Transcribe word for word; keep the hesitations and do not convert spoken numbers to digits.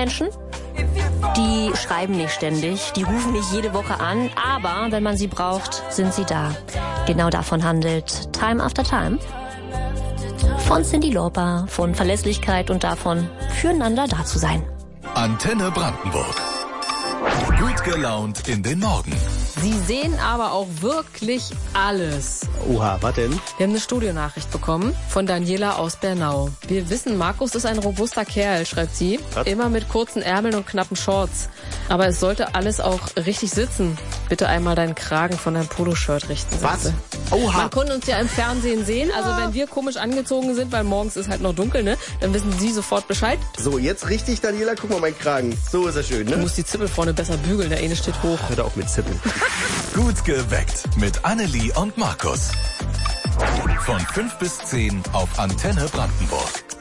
Menschen, die schreiben nicht ständig, die rufen nicht jede Woche an, aber wenn man sie braucht, sind sie da. Genau davon handelt Time After Time. Von Cyndi Lauper, von Verlässlichkeit und davon, füreinander da zu sein. Antenne Brandenburg. Gut gelaunt in den Morgen. Sie sehen aber auch wirklich alles. Oha, was denn? Wir haben eine Studionachricht bekommen von Daniela aus Bernau. Wir wissen, Markus ist ein robuster Kerl, schreibt sie. Was? Immer mit kurzen Ärmeln und knappen Shorts. Aber es sollte alles auch richtig sitzen. Bitte einmal deinen Kragen von deinem Poloshirt richten. Was? Sätze. Oha. Man konnte uns ja im Fernsehen sehen. Also wenn wir komisch angezogen sind, weil morgens ist halt noch dunkel, ne? Dann wissen Sie sofort Bescheid. So, jetzt richtig, Daniela, guck mal meinen Kragen. So ist er schön, Du ne? musst die Zippel vorne besser bügeln, der eine steht hoch. Hör auf mit Zippeln. Gut geweckt mit Annelie und Markus. Von fünf bis zehn auf Antenne Brandenburg.